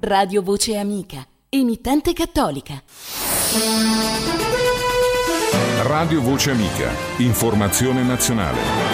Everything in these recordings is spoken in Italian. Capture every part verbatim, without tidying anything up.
Radio Voce Amica, emittente cattolica. Radio Voce Amica, informazione nazionale.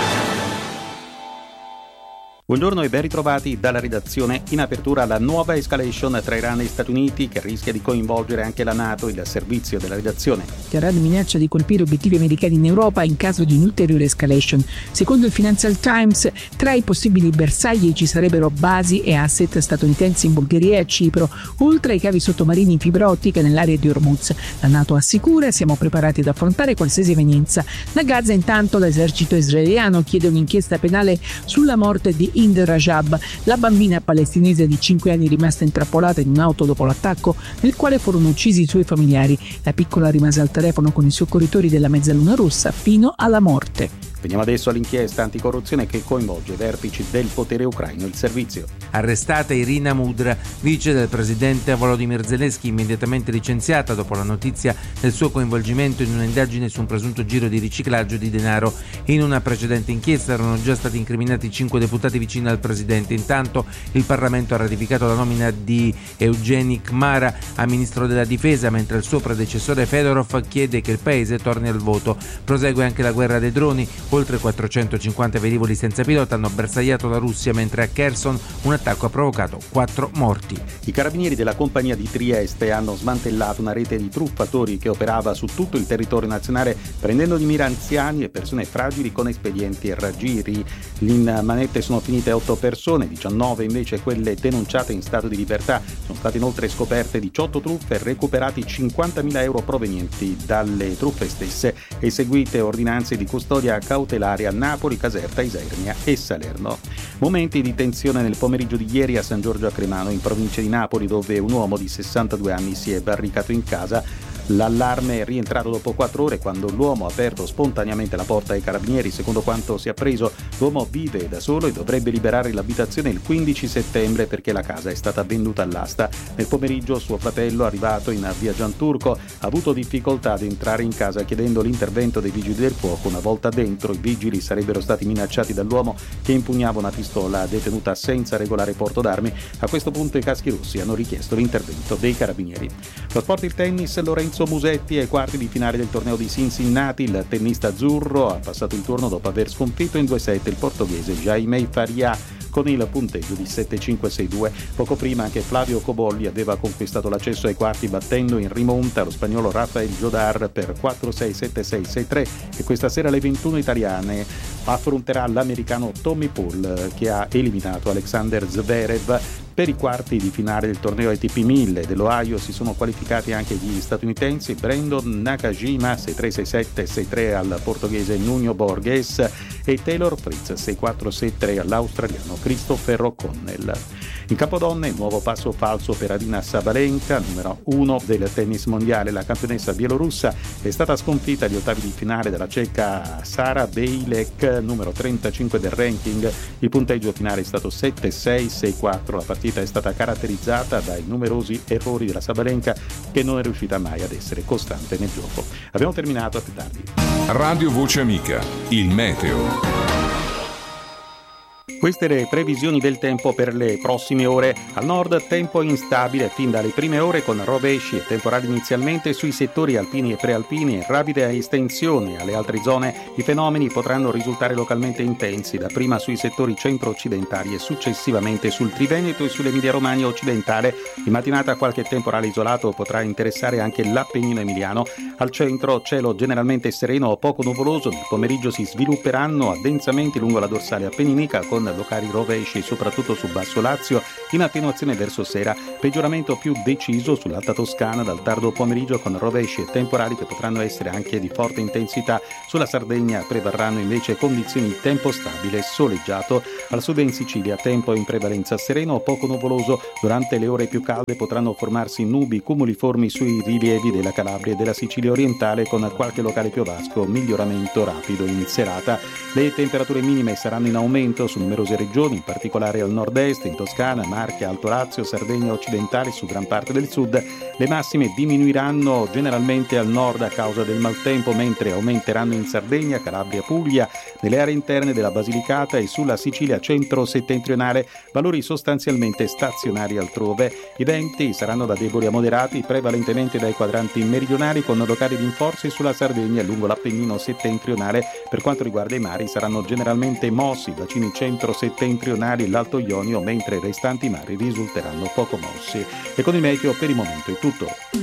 Buongiorno e ben ritrovati dalla redazione. In apertura la nuova escalation tra Iran e Stati Uniti che rischia di coinvolgere anche la NATO, il servizio della redazione. Teheran minaccia di colpire obiettivi americani in Europa in caso di un'ulteriore escalation. Secondo il Financial Times, tra i possibili bersagli ci sarebbero basi e asset statunitensi in Bulgaria e a Cipro, oltre ai cavi sottomarini in fibra ottica nell'area di Hormuz. La NATO assicura: siamo preparati ad affrontare qualsiasi evenienza. Da Gaza intanto l'esercito israeliano chiede un'inchiesta penale sulla morte di Hind Rajab, la bambina palestinese di cinque anni rimasta intrappolata in un'auto dopo l'attacco nel quale furono uccisi i suoi familiari. La piccola rimase al telefono con i soccorritori della Mezzaluna Rossa fino alla morte. Veniamo adesso all'inchiesta anticorruzione che coinvolge i vertici del potere ucraino, il servizio. Arrestata Irina Mudra, vice del presidente Volodymyr Zelensky, immediatamente licenziata dopo la notizia del suo coinvolgimento in un'indagine su un presunto giro di riciclaggio di denaro. In una precedente inchiesta erano già stati incriminati cinque deputati vicini al presidente. Intanto il Parlamento ha ratificato la nomina di Evgeny Kmara a ministro della difesa, mentre il suo predecessore Fedorov chiede che il paese torni al voto. Prosegue anche la guerra dei droni. Oltre quattrocentocinquanta velivoli senza pilota hanno bersagliato la Russia, mentre a Kherson un attacco ha provocato quattro morti. I carabinieri della compagnia di Trieste hanno smantellato una rete di truffatori che operava su tutto il territorio nazionale, prendendo di mira anziani e persone fragili con espedienti e raggiri. In manette sono finite otto persone, diciannove invece quelle denunciate in stato di libertà. Sono state inoltre scoperte diciotto truffe e recuperati cinquantamila euro provenienti dalle truffe stesse. Eseguite ordinanze di custodia cautelare a Napoli, Caserta, Isernia e Salerno. Momenti di tensione nel pomeriggio di ieri a San Giorgio a Cremano, in provincia di Napoli, dove un uomo di sessantadue anni si è barricato in casa. L'allarme è rientrato dopo quattro ore quando l'uomo ha aperto spontaneamente la porta ai carabinieri. Secondo quanto si è appreso, l'uomo vive da solo e dovrebbe liberare l'abitazione il quindici settembre perché la casa è stata venduta all'asta. Nel pomeriggio suo fratello, arrivato in via Gianturco, ha avuto difficoltà ad entrare in casa chiedendo l'intervento dei vigili del fuoco. Una volta dentro, i vigili sarebbero stati minacciati dall'uomo che impugnava una pistola detenuta senza regolare porto d'armi. A questo punto i caschi rossi hanno richiesto l'intervento dei carabinieri. Lo sport, il tennis. Lorenzo Musetti ai quarti di finale del torneo di Cincinnati. Il tennista azzurro ha passato il turno dopo aver sconfitto in due set il portoghese Jaime Faria con il punteggio di sette cinque sei due. Poco prima anche Flavio Cobolli aveva conquistato l'accesso ai quarti battendo in rimonta lo spagnolo Rafael Jodar per quattro sei sette sei sei tre, e questa sera alle ventuno italiane affronterà l'americano Tommy Paul che ha eliminato Alexander Zverev. Per i quarti di finale del torneo A T P mille dell'Ohio si sono qualificati anche gli statunitensi Brandon Nakajima sei tre sei sette sei tre al portoghese Nuno Borges e Taylor Fritz sei quattro sei tre all'australiano Christopher O'Connell. In Capodonne, nuovo passo falso per Aryna Sabalenka, numero uno del tennis mondiale. La campionessa bielorussa è stata sconfitta agli ottavi di finale dalla ceca Sara Bejlek, numero trentacinque del ranking. Il punteggio finale è stato sette sei sei quattro. La partita è stata caratterizzata dai numerosi errori della Sabalenka, che non è riuscita mai ad essere costante nel gioco. Abbiamo terminato, a più tardi. Radio Voce Amica, il meteo. Queste le previsioni del tempo per le prossime ore. Al nord tempo instabile fin dalle prime ore con rovesci e temporali inizialmente sui settori alpini e prealpini e rapida estensione alle altre zone. I fenomeni potranno risultare localmente intensi, dapprima sui settori centro-occidentali e successivamente sul Triveneto e sull'Emilia-Romagna occidentale. In mattinata qualche temporale isolato potrà interessare anche l'Appennino emiliano. Al centro cielo generalmente sereno o poco nuvoloso. Nel pomeriggio si svilupperanno addensamenti lungo la dorsale appenninica con locali rovesci soprattutto su Basso Lazio, in attenuazione verso sera, peggioramento più deciso sull'Alta Toscana dal tardo pomeriggio con rovesci e temporali che potranno essere anche di forte intensità. Sulla Sardegna prevarranno invece condizioni di tempo stabile e soleggiato. Al sud e in Sicilia tempo in prevalenza sereno o poco nuvoloso. Durante le ore più calde potranno formarsi nubi cumuliformi sui rilievi della Calabria e della Sicilia orientale con qualche locale piovasco, miglioramento rapido in serata. Le temperature minime saranno in aumento su numerosi numerose regioni, in particolare al nord-est, in Toscana, Marche, Alto Lazio, Sardegna occidentale e su gran parte del sud. Le massime diminuiranno generalmente al nord a causa del maltempo, mentre aumenteranno in Sardegna, Calabria, Puglia, nelle aree interne della Basilicata e sulla Sicilia centro-settentrionale, valori sostanzialmente stazionari altrove. I venti saranno da deboli a moderati, prevalentemente dai quadranti meridionali, con locali rinforzi sulla Sardegna e lungo l'Appennino settentrionale. Per quanto riguarda i mari, saranno generalmente mossi, bacini centro-settentrionali e l'Alto Ionio, mentre i restanti mari risulteranno poco mossi. E con il meteo per il momento è tutto.